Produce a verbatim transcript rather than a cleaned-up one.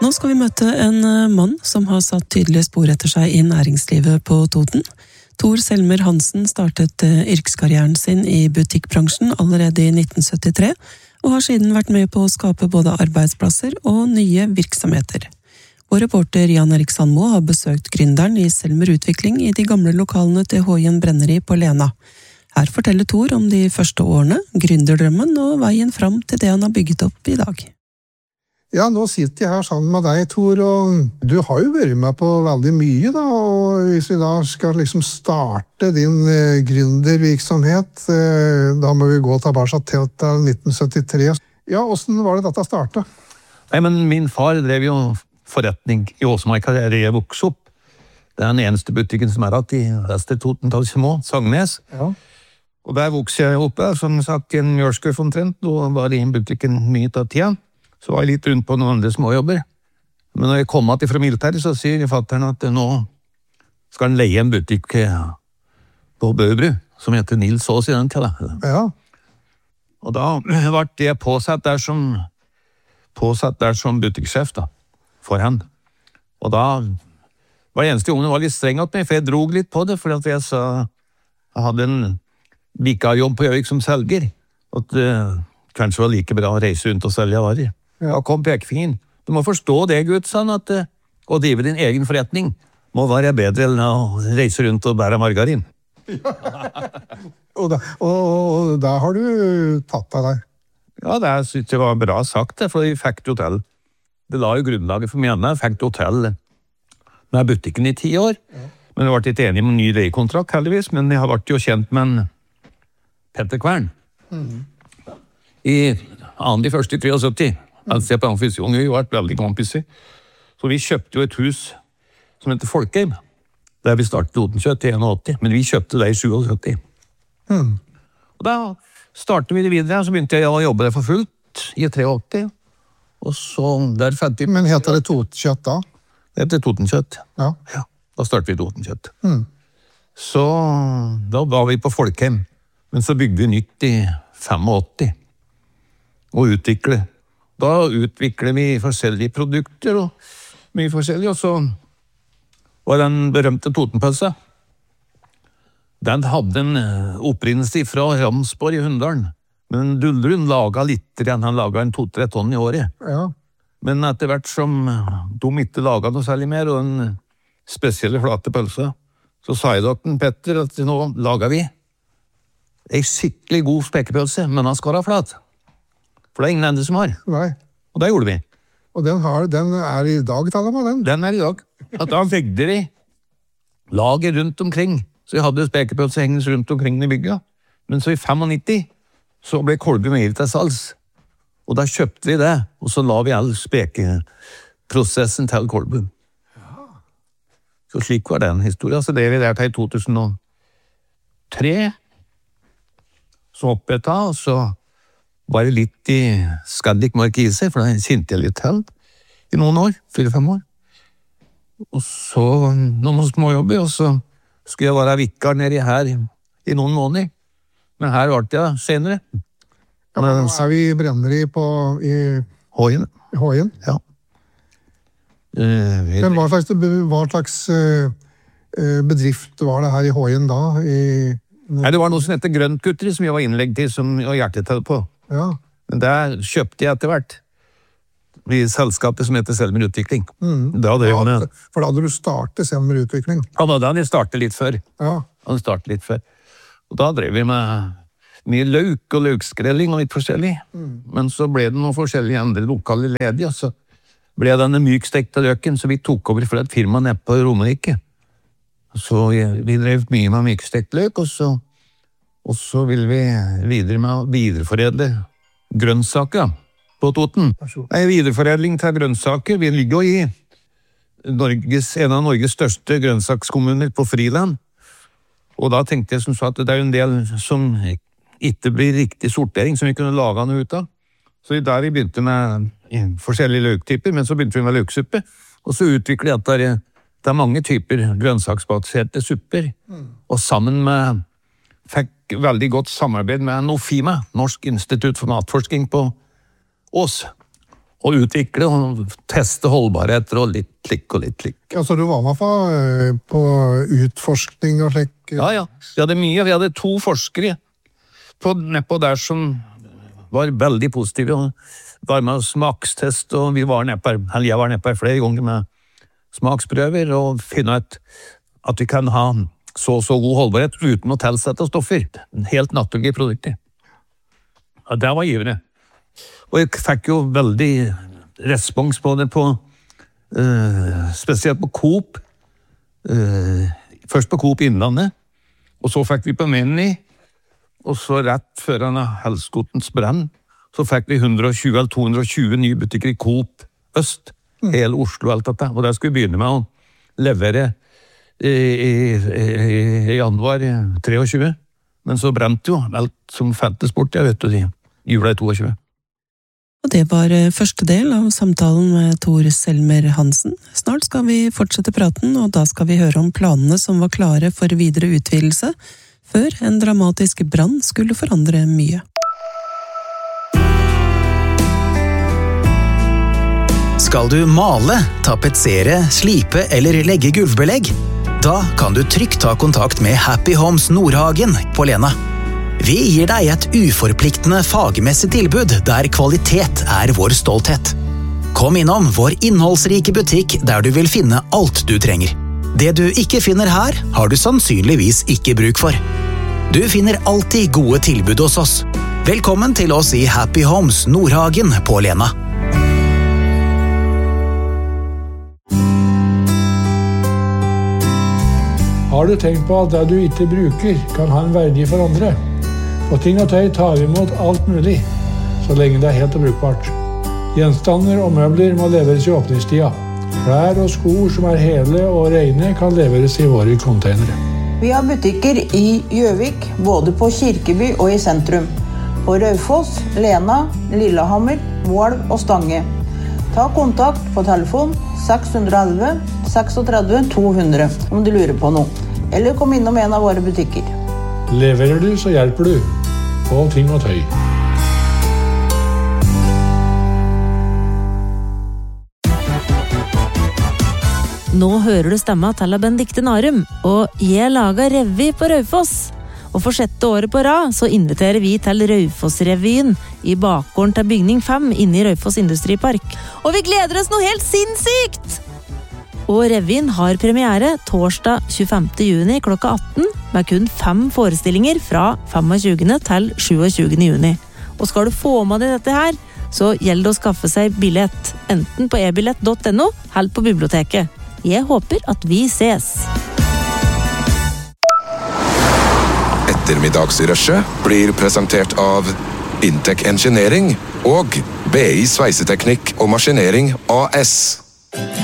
Nå skal vi møte en mann som har satt tydelige spor etter seg i næringslivet på Toten. Tor Selmer Hansen startet yrkeskarrieren sin i butikkbransjen allerede i nitten syttitre, og har siden vært med på å skape både arbeidsplasser og nye virksomheter. Vår reporter Jan Erik Sandmo har besøkt gründeren i Selmer Utvikling i de gamle lokalene til Hoien Brenneri på Lena. Her forteller Tor om de første årene, gründerdrømmen og veien fram til det han har bygget opp i dag. Ja, nå sitter jeg her sammen med deg, Tor, og du har jo vært med på veldig mye, da, og hvis vi da skal liksom starte din eh, gründervirksomhet, eh, da må vi gå tilbake til, til nitten syttitre. Ja, hvordan var det dette startet? Nei, men min far drev jo forretning i Åsmarka, der jeg vokste opp. Det er den eneste butikken som er hatt i Vester Toten, Talsimo, Sagnes. Ja. Og der vokste jeg oppe, som sagt, i en mjølskuff omtrent, og var i butikken mye av tida. Så var jeg litt rundt på noen andre småjobber. Men når jeg kom til fra militæret, så sier fatteren at nå skal han leie en butikk på Bøbru, som heter Nils Aas i den tida. Ja. Og da ble jeg påsatt der som, påsatt der som butikksjef da, for han. Og da var det eneste gangen var litt streng at meg, for jeg drog litt på det, for at jeg, sa, jeg hadde en vikarjobb på Gjøvik som selger, at det kanskje var like bra å reise rundt og selge varer. Ja, kom pekefingeren. Du må forstå det, Gud, sånn at uh, å drive din egen forretning må være bedre enn å reise rundt og bære margarin. Ja. og, da, og, og da har du tatt av deg. Ja, det synes jeg var bra sagt, det, for jeg fikk det til. Det la jo grunnlaget for meg, jeg fikk det til med butikken i ti år. Ja. Men jeg ble ikke enig med en ny leiekontrakt, heldigvis, men jeg har vært jo kjent med en Petter Kvern. Mhm. I annen de første i syttitre. Altså jeg på Amfisjon, vi har vært veldig kompiser. Så vi kjøpte jo et hus som heter Folkheim, der vi startet Totenkjøtt i åttien, men vi kjøpte det i syttisju. Mm. Og da startet vi det videre, så begynte jeg å jobbe der for fullt i åttitre. Og så der fant vi... Men heter det Totenkjøtt da? Det heter Totenkjøtt. Ja. Ja, da startet vi Totenkjøtt. Mm. Så da var vi på Folkheim, men så bygde vi nytt i åttifem. Og utvikle. Da utvikler vi forskjellige produkter og mye forskjellig, og så var den berømte Totenpølsa. Den hadde en opprinnelse fra Ramsborg i Hunndalen, men Dullrun laget litt igjen, han laget en to-tre tonn i året. Ja. Men etter hvert som de ikke laget noe særlig mer, og en spesielle flate pølse, så sa jeg til Petter at nå lager vi en skikkelig god spekepølse, men han skal være flat. For det er ingen andre som har. Nei. Og det gjorde vi. Og den, har, den er i dag, taler man den? Den er i dag. At da vegde de lager rundt omkring. Så vi hadde spekepølse hengende rundt omkring i bygget. Men så i nittifem så ble Kolbu Meier til salgs. Og da kjøpte vi det, og så la vi all spekeprosessen til Kolbu. Ja. Så slik var den historien. Så det vi der til i to tusen og tre. Så oppe et av, og så var det litt i Scandic Markise, for da kjente jeg litt til i noen år, fire-fem år. Og så noen småjobber, og så skulle jeg være vikar nede her i, i noen måneder. Men her var det jeg senere. Ja, men nå er vi i Brenneri på i Hoien. Hoien? Ja. Uh, men hva slags, hva slags uh, bedrift var det her i Hoien da? I, Nei, det var noe som heter Grøntgutteri, som jeg var innlegg til, som jeg var hjertetall på. Ja. Men der kjøpte jeg etter hvert i selskapet som heter Selmer Utvikling. Mm. Da hadde jeg, ja, for da hadde du startet Selmer Utvikling? Ja, da hadde jeg startet litt før. Ja. Han startet litt før. Og da drev vi med mye løk og løkskrelling og litt forskjellig. Mm. Men så ble det noen forskjellige andre lokale ledige, og så ble denne mykstekte løken, så vi tok over fra et firma nede på Romerike. Så vi drev mye med mykstekt løk, og så Og så vil vi videre med å videreforedle grønnsaker på Toten. Nei, videreforedling til grønnsaker. Vi ligger jo i Norges, en av Norges største grønnsakskommuner på Friland. Og da tenkte jeg som så at det er en del som ikke blir riktig sortering, som vi kunne lage noe ut av. Så der vi begynte med forskjellige løktyper, men så begynte vi med løksuppe. Og så utviklet jeg at det er, det er mange typer grønnsaksbaserte supper. Mm. Og sammen med fikk veldig godt samarbeid med Nofima, Norsk institutt for matforsking på Ås. og utvikle og teste holdbarheter og litt slik og litt slik. Altså, du var med på, på utforskning og slik? Ja, ja. Vi hadde mye. Vi hadde to forskere på, nedpå der som var veldig positive og var med smakstest, og vi var nedpå, eller jeg var nedpå flere ganger med smaksprøver og finne ut at vi kan ha så så god holdbarhet uten å tilsette stoffer. Helt naturlige produkter. Ja, det var givende. Og jeg fikk jo veldig respons på det på, uh, spesielt på Coop. Uh, først på Coop Innlandet, og så fikk vi på Meny, og så rett før han Helskotens brann, så fikk vi hundre og tjue eller to hundre og tjue nye butikker i Coop Øst, mm. hele Oslo og alt dette. Og der skulle vi begynne med å levere i, i, i, i januar treogtjue, men så brente jo alt som fantes bort, jeg vet du, i jula i toogtjue. Og det var første del av samtalen med Tor Selmer Hansen. Snart skal vi fortsette praten, og da skal vi høre om planene som var klare for videre utvidelse, før en dramatisk brann skulle forandre mye. Skal du male, tapetsere, slipe eller legge gulvbelegg? Da kan du trygt ta kontakt med Happy Homes Nordhagen på Lena. Vi gir deg et uforpliktende fagmessig tilbud der kvalitet er vår stolthet. Kom innom vår innholdsrike butikk der du vil finne alt du trenger. Det du ikke finner her, har du sannsynligvis ikke bruk for. Du finner alltid gode tilbud hos oss. Velkommen til oss i Happy Homes Nordhagen på Lena. Har du tenkt på at det du ikke bruker kan ha en verdi for andre? På Ting og Tøy tar vi imot alt mulig, så lenge det er helt og brukbart. Gjenstander og møbler må leveres i åpningstida. Klær og sko som er hele og rene kan leveres i våre containere. Vi har butikker i Gjøvik, både på Kirkeby og i sentrum. På Raufoss, Lena, Lillehammer, Mål og Stange. Ta kontakt på telefon seks ett ett, seks tre to hundre om du lurer på noe. Eller kom innom en av våre butikker. Leverer du, så hjelper du. På Ting og Tøy. Nå hører du stemma til Benedikte Narum, og jeg lager revy på Raufoss. Og for sjette året på rad så inviterer vi til Raufoss-revyen i bakgården til bygning fem inne i Raufoss Industripark. Og vi gleder oss noe helt sinnssykt! Og revyen har premiere torsdag tjuefemte juni klokka atten, med kun fem forestillinger fra femogtjugende til sjuogtjugende juni. Og skal du få med deg dette her, så gjelder det å skaffe seg billett, enten på e billett punktum no eller på biblioteket. Jeg håper at vi ses. Ettermiddagsrushet blir presentert av Intec Engineering og B I Sveiseteknikk og Maskinering A S.